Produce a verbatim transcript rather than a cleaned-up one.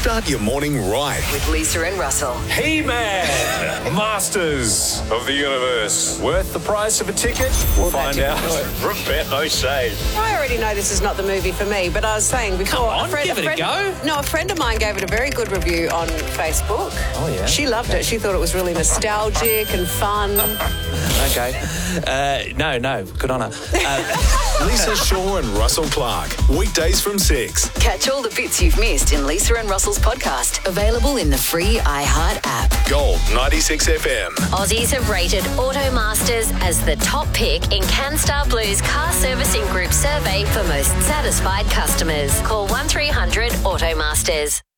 Start your morning right. With Lisa and Russell. He-Man, Masters of the Universe. Worth the price of a ticket? We'll find out. Roberto Shade. I already know this is not the movie for me, but I was saying before... Come on, a friend, give a it a friend, go. No, a friend of mine gave it a very good review on Facebook. Oh, yeah? She loved it. She thought it was really nostalgic and fun. Okay. Uh, no, no. Good on her. Uh, Lisa Shaw and Russell Clark. Weekdays from six. Catch all the bits you've missed in Lisa and Russell's podcast. Available in the free iHeart app. Gold ninety-six F M. Aussies have rated Automasters as the top pick in CanStar Blue's car servicing group survey for most satisfied customers. Call one three hundred Automasters.